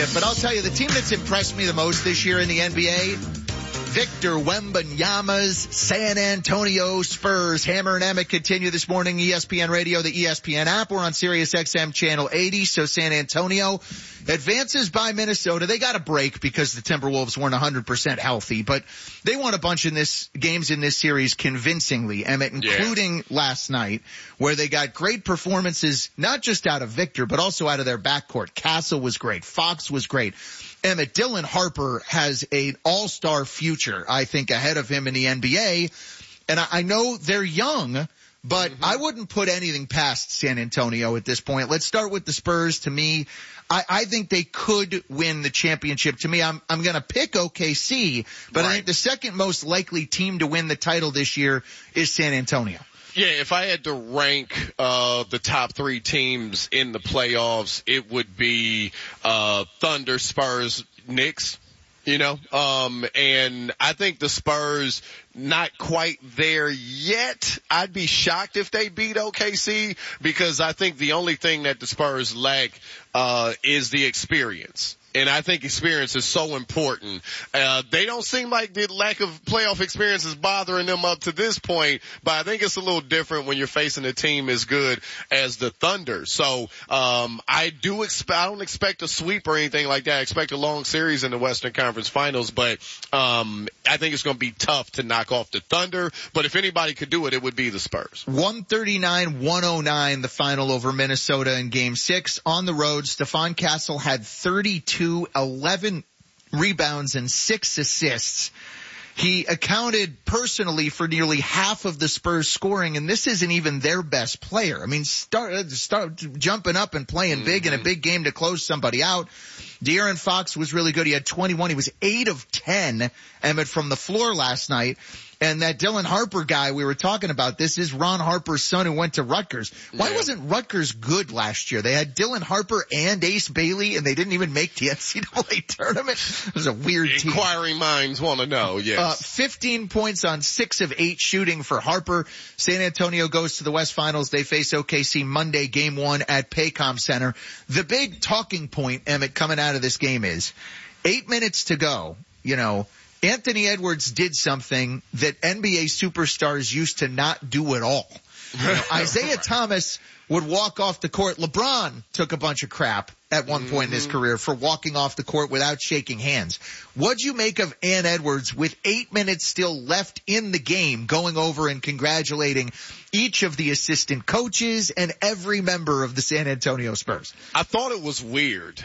But I'll tell you, the team that's impressed me the most this year in the NBA, Victor Wembanyama's San Antonio Spurs. Hammer and Emmett continue this morning, ESPN Radio, the ESPN app. We're on Sirius XM Channel 80, so San Antonio advances by Minnesota. They got a break because the Timberwolves weren't 100% healthy, but they won a bunch in this games in this series convincingly, Emmett, including last night, where they got great performances, not just out of Victor, but also out of their backcourt. Castle was great. Fox was great. Emmett, Dylan Harper has an all-star future, I think, ahead of him in the NBA. And I know they're young, but I wouldn't put anything past San Antonio at this point. Let's start with the Spurs. To me, I think they could win the championship. To me, I'm going to pick OKC, but I think the second most likely team to win the title this year is San Antonio. Yeah, if I had to rank the top three teams in the playoffs, it would be Thunder, Spurs, Knicks. And I think the Spurs not quite there yet. I'd be shocked if they beat OKC because I think the only thing that the Spurs lack is the experience. And I think experience is so important. They don't seem like the lack of playoff experience is bothering them up to this point, but I think it's a little different when you're facing a team as good as the Thunder. So, I don't expect a sweep or anything like that. I expect a long series in the Western Conference Finals, but, I think it's going to be tough to knock off the Thunder. But if anybody could do it, it would be the Spurs. 139-109, the final over Minnesota in Game 6 on the road. Stephon Castle had 11 rebounds and 6 assists. He accounted personally for nearly half of the Spurs scoring, and this isn't even their best player. I mean, start jumping up and playing big in a big game to close somebody out. De'Aaron Fox was really good. He had 21. He was 8 of 10, Emmett, from the floor last night. And that Dylan Harper guy we were talking about, this is Ron Harper's son who went to Rutgers. Why wasn't Rutgers good last year? They had Dylan Harper and Ace Bailey, and they didn't even make the NCAA tournament. It was a weird team. Inquiring minds want to know, yes. 15 points on 6 of 8 shooting for Harper. San Antonio goes to the West Finals. They face OKC Monday, Game 1 at Paycom Center. The big talking point, Emmett, coming out of this game is 8 minutes to go, Anthony Edwards did something that NBA superstars used to not do at all. Isaiah Thomas would walk off the court. LeBron took a bunch of crap at one point in his career for walking off the court without shaking hands. What'd you make of Ant Edwards with 8 minutes still left in the game, going over and congratulating each of the assistant coaches and every member of the San Antonio Spurs? I thought it was weird.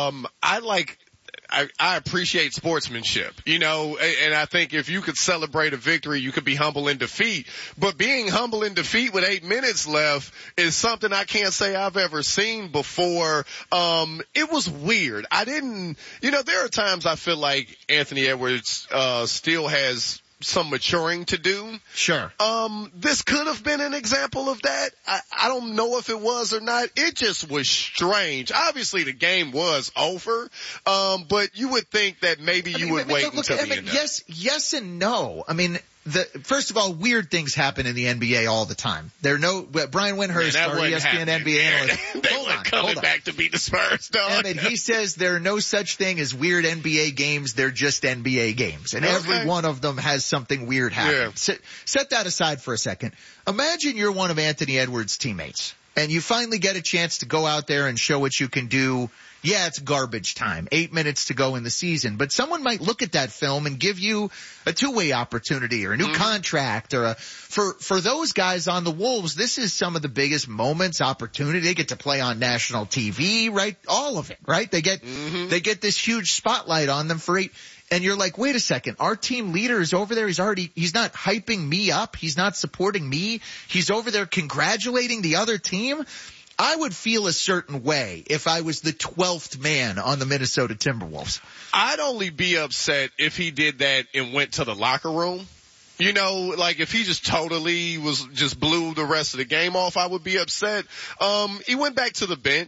I appreciate sportsmanship, and I think if you could celebrate a victory, you could be humble in defeat. But being humble in defeat with 8 minutes left is something I can't say I've ever seen before. It was weird. There are times I feel like Anthony Edwards, still has some maturing to do. Sure. This could have been an example of that. I don't know if it was or not. It just was strange. Obviously the game was over. But you would think that maybe you would wait until the end. Yes and no. I mean, first of all, weird things happen in the NBA all the time. Brian Windhurst, our ESPN NBA analyst. They weren't coming back to beat the Spurs, dog. And he says there are no such thing as weird NBA games. They're just NBA games. And every one of them has something weird happen. Yeah. Set that aside for a second. Imagine you're one of Anthony Edwards' teammates and you finally get a chance to go out there and show what you can do. Yeah, it's garbage time. 8 minutes to go in the season. But someone might look at that film and give you a two-way opportunity or a new contract or for those guys on the Wolves, this is some of the biggest moments, opportunity. They get to play on national TV, right? All of it, right? They get this huge spotlight on them for 8. And you're like, wait a second, our team leader is over there. He's not hyping me up. He's not supporting me. He's over there congratulating the other team. I would feel a certain way if I was the 12th man on the Minnesota Timberwolves. I'd only be upset if he did that and went to the locker room. If he just totally blew the rest of the game off, I would be upset. He went back to the bench.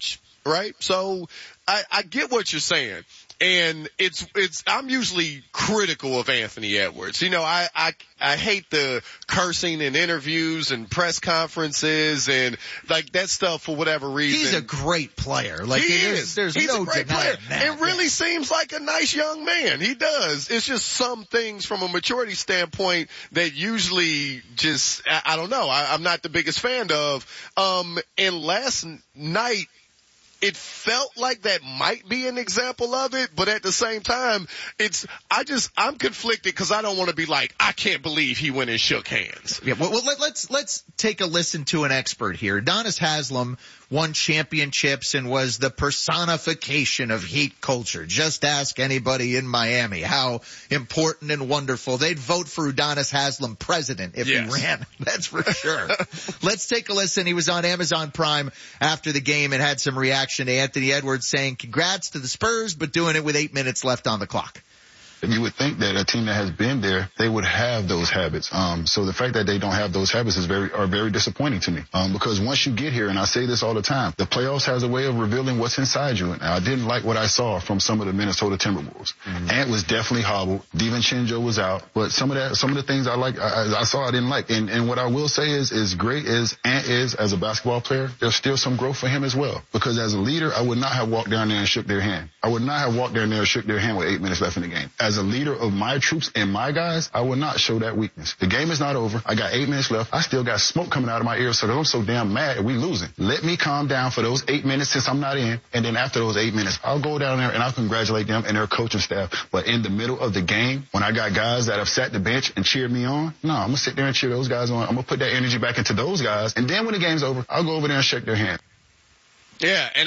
right? So I get what you're saying. And I'm usually critical of Anthony Edwards. You know, I hate the cursing in interviews and press conferences and like that stuff for whatever reason. He's a great player. Like He's no a great denying player. that. It really seems like a nice young man. He does. It's just some things from a maturity standpoint that usually just, I don't know. I'm not the biggest fan of. And last night, it felt like that might be an example of it, but at the same time, I'm conflicted because I don't want to be like, I can't believe he went and shook hands. Yeah, well, let's take a listen to an expert here. Udonis Haslem won championships and was the personification of Heat culture. Just ask anybody in Miami how important and wonderful. They'd vote for Udonis Haslem president if he ran. That's for sure. Let's take a listen. He was on Amazon Prime after the game and had some reaction to Anthony Edwards saying congrats to the Spurs, but doing it with 8 minutes left on the clock. You would think that a team that has been there, they would have those habits. So the fact that they don't have those habits are very disappointing to me. Because once you get here, and I say this all the time, the playoffs has a way of revealing what's inside you. And I didn't like what I saw from some of the Minnesota Timberwolves. Ant was definitely hobbled. DiVincenzo was out. But some of the things I saw I didn't like. And what I will say is great as Ant is as a basketball player, there's still some growth for him as well. Because as a leader, I would not have walked down there and shook their hand. I would not have walked down there and shook their hand with 8 minutes left in the game. As a leader of my troops and my guys, I will not show that weakness. The game is not over. I got 8 minutes left. I still got smoke coming out of my ears, so I'm so damn mad that we losing. Let me calm down for those 8 minutes since I'm not in, and then after those 8 minutes, I'll go down there and I'll congratulate them and their coaching staff. But in the middle of the game, when I got guys that have sat the bench and cheered me on, no, I'm going to sit there and cheer those guys on. I'm going to put that energy back into those guys, and then when the game's over, I'll go over there and shake their hand. Yeah, and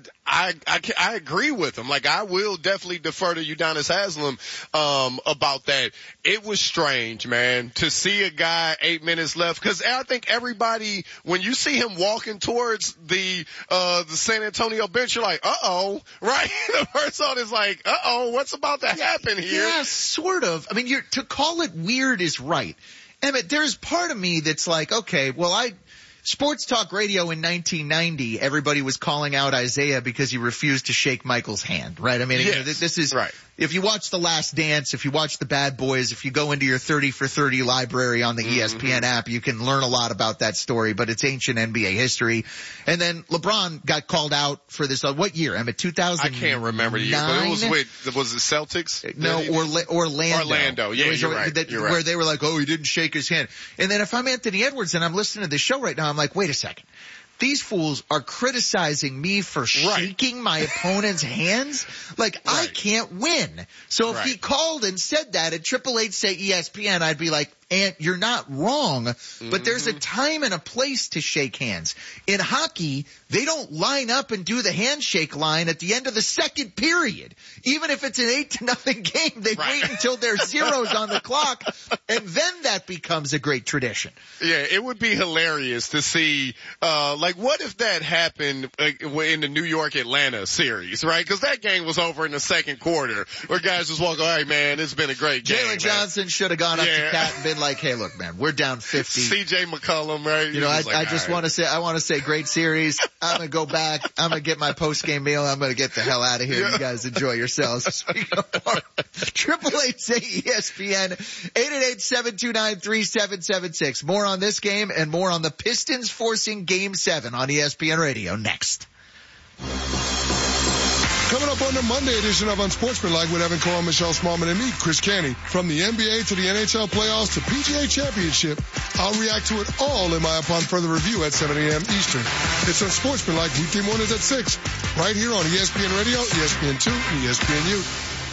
I agree with him. Like, I will definitely defer to Udonis Haslem about that. It was strange, man, to see a guy 8 minutes left, because I think everybody, when you see him walking towards the San Antonio bench, you're like, uh-oh, right? The first thought is like, uh-oh, what's about to happen here? Yeah, sort of. I mean, to call it weird is right. Emmett, there's part of me that's like, okay, well, Sports Talk Radio in 1990, everybody was calling out Isaiah because he refused to shake Michael's hand, right? I mean, this is right. If you watch The Last Dance, if you watch The Bad Boys, if you go into your 30 for 30 library on the ESPN app, you can learn a lot about that story, but it's ancient NBA history. And then LeBron got called out for this, what year, Emmett? 2009? I can't remember the year, but it was the Celtics? No, Orlando. Orlando, yeah, you're right. Where they were like, oh, he didn't shake his hand. And then if I'm Anthony Edwards and I'm listening to the show right now, I'm like, wait a second. These fools are criticizing me for shaking my opponent's hands? Like, I can't win. So if he called and said that at 888 say ESPN, I'd be like, Ant, you're not wrong, but there's a time and a place to shake hands. In hockey, they don't line up and do the handshake line at the end of the second period. Even if it's an 8-0 game, they wait until there's zeros on the clock, and then that becomes a great tradition. Yeah, it would be hilarious to see, what if that happened in the New York-Atlanta series, right? Because that game was over in the second quarter, where guys just walk, all right, man, it's been a great game. Jalen Johnson should have gone up to Cat and been like, hey, look, man, we're down 50. CJ McCollum, right? You know, I want to say great series. I'm going to go back. I'm going to get my post-game meal. I'm going to get the hell out of here. You guys enjoy yourselves. 888 say ESPN, 888-729-3776. More on this game and more on the Pistons forcing Game 7 on ESPN Radio next. Coming up on the Monday edition of Unsportsmanlike with Evan Cole, Michelle Smallman, and me, Chris Canty. From the NBA to the NHL playoffs to PGA Championship, I'll react to it all in my Upon Further Review at 7 a.m. Eastern. It's Unsportsmanlike weekday mornings at 6, right here on ESPN Radio, ESPN2, and ESPNU.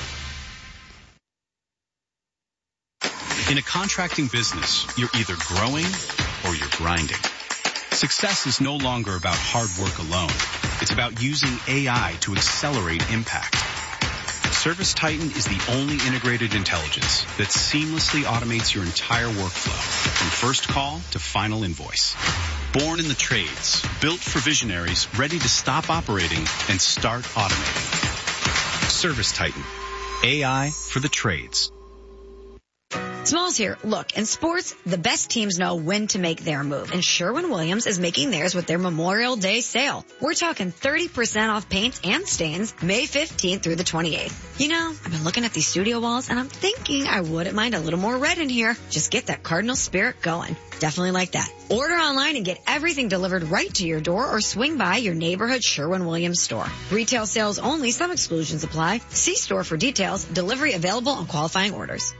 In a contracting business, you're either growing or you're grinding. Success is no longer about hard work alone. It's about using AI to accelerate impact. ServiceTitan is the only integrated intelligence that seamlessly automates your entire workflow, from first call to final invoice. Born in the trades, built for visionaries ready to stop operating and start automating. ServiceTitan, AI for the trades. Smalls here. Look, in sports, the best teams know when to make their move, and Sherwin-Williams is making theirs with their Memorial Day sale. We're talking 30% off paints and stains May 15th through the 28th. You know, I've been looking at these studio walls, and I'm thinking I wouldn't mind a little more red in here. Just get that Cardinal spirit going. Definitely like that. Order online and get everything delivered right to your door or swing by your neighborhood Sherwin-Williams store. Retail sales only. Some exclusions apply. See store for details. Delivery available on qualifying orders.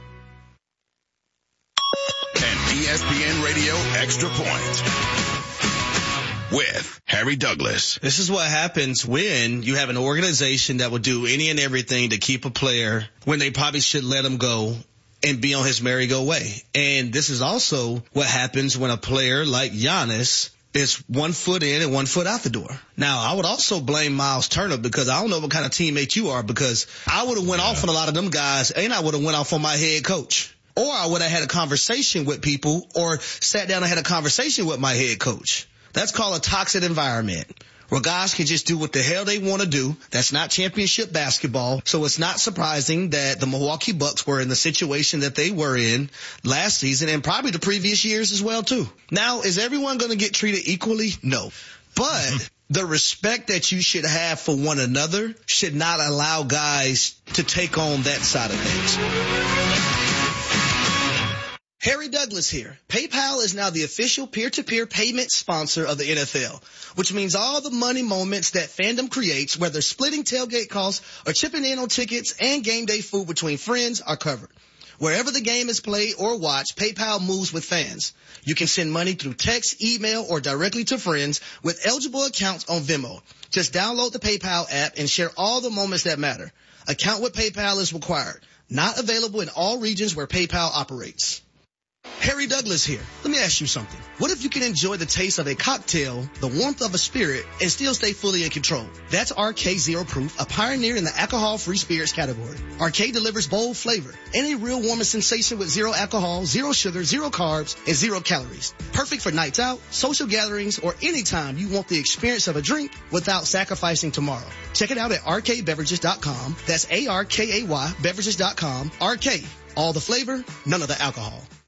And ESPN Radio Extra Point with Harry Douglas. This is what happens when you have an organization that will do any and everything to keep a player when they probably should let him go and be on his merry-go way. And this is also what happens when a player like Giannis is 1 foot in and 1 foot out the door. Now, I would also blame Miles Turner because I don't know what kind of teammate you are, because I would have went off on a lot of them guys, and I would have went off on my head coach. Or I would have had a conversation with people or sat down and had a conversation with my head coach. That's called a toxic environment, where guys can just do what the hell they want to do. That's not championship basketball. So it's not surprising that the Milwaukee Bucks were in the situation that they were in last season and probably the previous years as well, too. Now, is everyone going to get treated equally? No. But the respect that you should have for one another should not allow guys to take on that side of things. Harry Douglas here. PayPal is now the official peer-to-peer payment sponsor of the NFL, which means all the money moments that fandom creates, whether splitting tailgate costs or chipping in on tickets and game day food between friends, are covered. Wherever the game is played or watched, PayPal moves with fans. You can send money through text, email, or directly to friends with eligible accounts on Venmo. Just download the PayPal app and share all the moments that matter. Account with PayPal is required. Not available in all regions where PayPal operates. Harry Douglas here. Let me ask you something. What if you can enjoy the taste of a cocktail, the warmth of a spirit, and still stay fully in control? That's RK Zero Proof, a pioneer in the alcohol-free spirits category. RK delivers bold flavor and a real warming sensation with zero alcohol, zero sugar, zero carbs, and 0 calories. Perfect for nights out, social gatherings, or anytime you want the experience of a drink without sacrificing tomorrow. Check it out at rkbeverages.com. That's ARKAY beverages.com. RK. All the flavor, none of the alcohol.